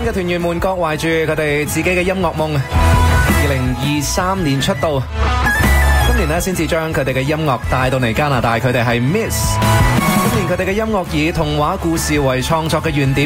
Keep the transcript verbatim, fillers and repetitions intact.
嘅團員們各懷住佢哋自己嘅音樂夢，二零二三年出道，今年呢先至將佢哋嘅音樂帶到嚟加拿大，佢哋係 Miss。今年佢哋嘅音樂以童話故事為創作嘅原點。